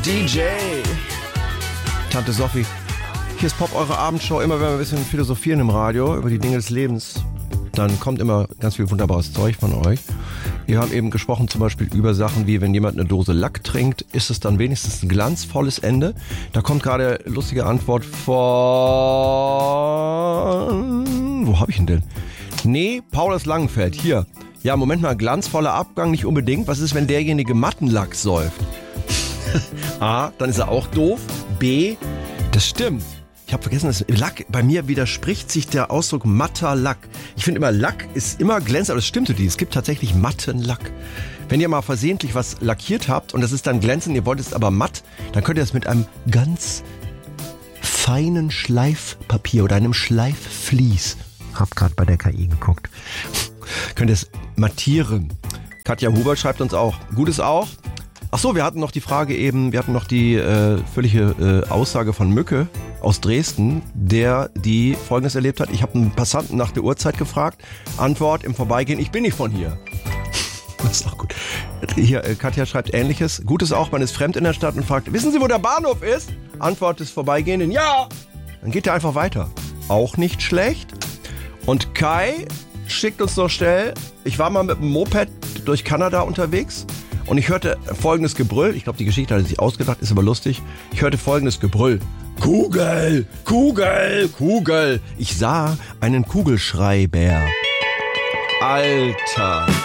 DJ. Tante Sophie. Hier ist Pop, eure Abendshow. Immer wenn wir ein bisschen philosophieren im Radio über die Dinge des Lebens, dann kommt immer ganz viel wunderbares Zeug von euch. Wir haben eben gesprochen zum Beispiel über Sachen wie, wenn jemand eine Dose Lack trinkt, ist es dann wenigstens ein glanzvolles Ende? Da kommt gerade lustige Antwort von... Wo habe ich ihn denn? Nee, Paul aus Langenfeld. Hier. Ja, Moment mal, glanzvoller Abgang nicht unbedingt. Was ist, wenn derjenige Mattenlack säuft? A, dann ist er auch doof. B, das stimmt. Ich habe vergessen, dass Lack, bei mir widerspricht sich der Ausdruck matter Lack. Ich finde immer, Lack ist immer glänzend, aber das stimmte nicht. Es gibt tatsächlich matten Lack. Wenn ihr mal versehentlich was lackiert habt und das ist dann glänzend, ihr wollt es aber matt, dann könnt ihr das mit einem ganz feinen Schleifpapier oder einem Schleifflies, hab gerade bei der KI geguckt, könnt ihr es mattieren. Katja Huber schreibt uns auch. Gutes auch. Ach so, wir hatten noch die Frage eben, wir hatten noch die völlige Aussage von Mücke aus Dresden, die Folgendes erlebt hat. Ich habe einen Passanten nach der Uhrzeit gefragt. Antwort im Vorbeigehen, ich bin nicht von hier. Das ist auch gut. Hier, Katja schreibt Ähnliches. Gutes auch, man ist fremd in der Stadt und fragt, wissen Sie, wo der Bahnhof ist? Antwort des Vorbeigehenden, ja. Dann geht er einfach weiter. Auch nicht schlecht. Und Kai schickt uns noch schnell, ich war mal mit dem Moped durch Kanada unterwegs. Und ich hörte folgendes Gebrüll. Ich glaube, die Geschichte hat er sich ausgedacht, ist aber lustig. Ich hörte folgendes Gebrüll. Kugel, Kugel, Kugel. Ich sah einen Kugelschreiber. Alter.